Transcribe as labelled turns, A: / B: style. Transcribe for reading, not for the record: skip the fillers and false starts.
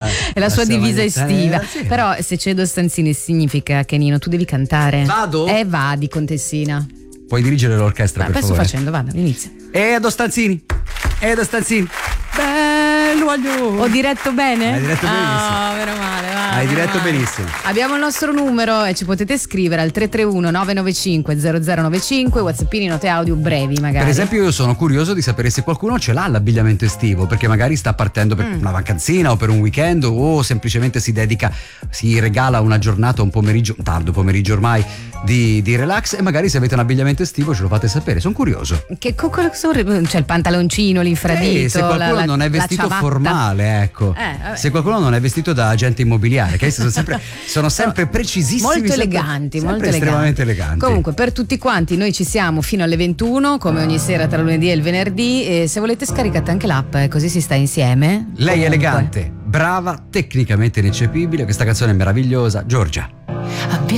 A: è la sua divisa estiva.
B: Sì.
A: Però se cedo stanzini significa che Nino tu devi cantare.
B: Vado?
A: Vadi, contessina.
B: Puoi dirigere l'orchestra, per
A: Sto
B: favore?
A: facendo, vado, inizia.
B: Edo Stanzini. Bello aglio.
A: Ho diretto bene?
B: Hai diretto benissimo.
A: Meno male, va.
B: Hai
A: meno
B: diretto
A: male.
B: benissimo.
A: Abbiamo il nostro numero e ci potete scrivere al 331 995 0095, whatsappini, note audio brevi magari.
B: Per esempio, io sono curioso di sapere se qualcuno ce l'ha l'abbigliamento estivo, perché magari sta partendo per una vacanzina o per un weekend, o semplicemente si regala una giornata, un pomeriggio, un tardo pomeriggio ormai, di relax, e magari se avete un abbigliamento estivo ce lo fate sapere, sono curioso.
A: Che c'è il pantaloncino, l'infradito,
B: se qualcuno non è vestito
A: ciabatta.
B: formale, ecco.
A: Vabbè.
B: Se qualcuno non è vestito da agente immobiliare, che sono sempre precisissimi,
A: molto
B: sempre-
A: eleganti,
B: sempre
A: molto
B: estremamente eleganti.
A: Comunque, per tutti quanti, noi ci siamo fino alle 21, come ogni sera tra lunedì e il venerdì. E se volete, scaricate anche l'app, così si sta insieme.
B: Lei è
A: Comunque.
B: elegante, brava, tecnicamente ineccepibile. Questa canzone è meravigliosa. Giorgia.